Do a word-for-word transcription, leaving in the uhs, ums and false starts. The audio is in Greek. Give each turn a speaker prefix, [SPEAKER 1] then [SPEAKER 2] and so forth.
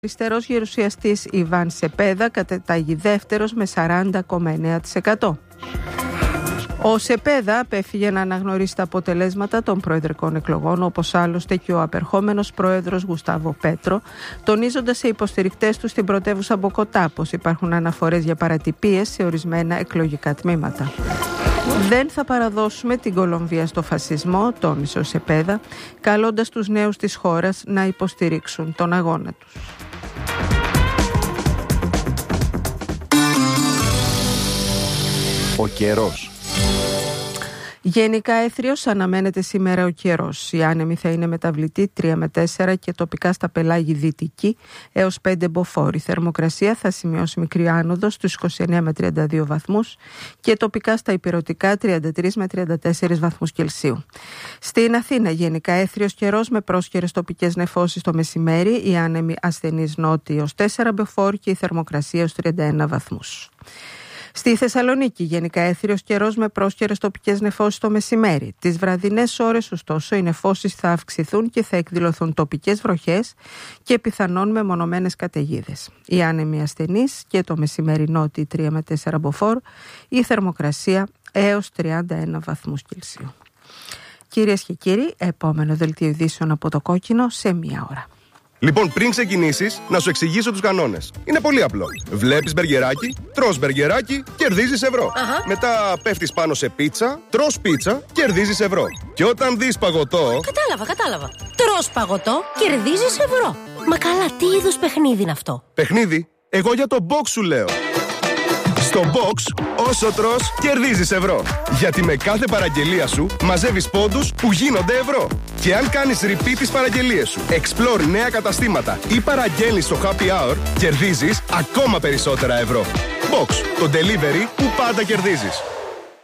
[SPEAKER 1] αριστερός γερουσιαστής Ιβάν Σεπέδα κατετάγει δεύτερος με σαράντα κόμμα εννέα τοις εκατό. Ο Σεπέδα απέφυγε να αναγνωρίσει τα αποτελέσματα των προεδρικών εκλογών, όπως άλλωστε και ο απερχόμενος πρόεδρος Γουστάβο Πέτρο, τονίζοντας σε υποστηρικτές του στην πρωτεύουσα Μποκοτά πως υπάρχουν αναφορές για παρατυπίες σε ορισμένα εκλογικά τμήματα. «Δεν θα παραδώσουμε την Κολομβία στο φασισμό», τόνισε ο Σεπέδα, καλώντας τους νέους της χώρας να υποστηρίξουν τον αγώνα τους.
[SPEAKER 2] Ο καιρός.
[SPEAKER 1] Γενικά έθριος αναμένεται σήμερα ο καιρός. Η άνεμη θα είναι μεταβλητή τρία με τέσσερα και τοπικά στα πελάγη δυτική έως πέντε μποφόρ. Η θερμοκρασία θα σημειώσει μικρή άνοδο στους είκοσι εννέα με τριάντα δύο βαθμούς και τοπικά στα ηπειρωτικά τριάντα τρία με τριάντα τέσσερα βαθμούς Κελσίου. Στην Αθήνα γενικά έθριος καιρός με πρόσκαιρες τοπικές νεφώσεις το μεσημέρι. Η άνεμη ασθενής νότιος τέσσερα μποφόρ και η θερμοκρασία στους τριάντα ένα βαθμούς. Στη Θεσσαλονίκη γενικά έθριος καιρός με πρόσκαιρες τοπικές νεφώσεις το μεσημέρι. Τις βραδινές ώρες ωστόσο οι νεφώσεις θα αυξηθούν και θα εκδηλωθούν τοπικές βροχές και πιθανόν μεμονωμένες καταιγίδες. Η άνεμη ασθενής και το μεσημέρι νότιοι τρία με τέσσερα μποφόρ, η θερμοκρασία έως τριάντα ένα βαθμούς Κελσίου. Κυρίες και κύριοι, επόμενο δελτίο ειδήσεων από το Κόκκινο σε μία ώρα.
[SPEAKER 3] Λοιπόν, πριν ξεκινήσεις, να σου εξηγήσω τους κανόνες. Είναι πολύ απλό. Βλέπεις μπεργκεράκι, τρως μπεργκεράκι, κερδίζεις ευρώ.
[SPEAKER 4] Αχα.
[SPEAKER 3] Μετά πέφτεις πάνω σε πίτσα, τρως πίτσα, κερδίζεις ευρώ. Και όταν δεις παγωτό.
[SPEAKER 4] Κατάλαβα, κατάλαβα. Τρως παγωτό, κερδίζεις ευρώ. Μα καλά, τι είδους παιχνίδι είναι αυτό?
[SPEAKER 3] Παιχνίδι? Εγώ για το box σου λέω. Στο box, όσο τρως, κερδίζεις ευρώ. Γιατί με κάθε παραγγελία σου μαζεύεις πόντους που γίνονται ευρώ. Και αν κάνεις repeat τις παραγγελίες σου, explore νέα καταστήματα ή παραγγέλνεις στο happy hour, κερδίζεις ακόμα περισσότερα ευρώ. Box, το delivery που πάντα κερδίζεις.